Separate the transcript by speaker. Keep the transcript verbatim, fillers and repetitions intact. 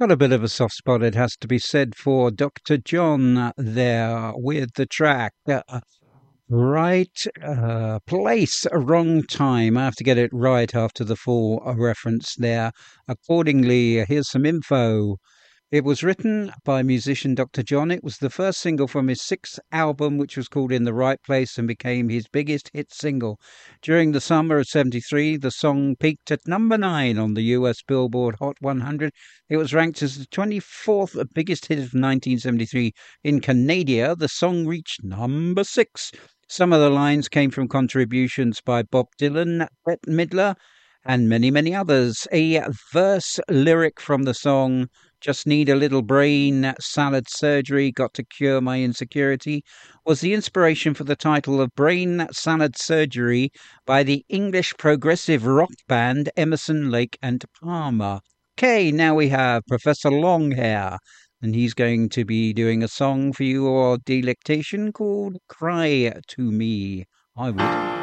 Speaker 1: Got a bit of a soft spot, it has to be said, for Doctor John there with the track. Uh, right uh, place, wrong time. I have to get it right after the full uh, reference there. Accordingly, here's some info. It was written by musician Doctor John. It was the first single from his sixth album, which was called In the Right Place and became his biggest hit single. During the summer of seventy-three, the song peaked at number nine on the U S Billboard Hot one hundred. It was ranked as the twenty-fourth biggest hit of nineteen seventy-three. In Canada, the song reached number six. Some of the lines came from contributions by Bob Dylan, Bette Midler, and many, many others. A verse lyric from the song, "Just need a little brain salad surgery, got to cure my insecurity," was the inspiration for the title of Brain Salad Surgery by the English progressive rock band Emerson, Lake and Palmer. Okay, now we have Professor Longhair, and he's going to be doing a song for your delectation called Cry to Me. I would.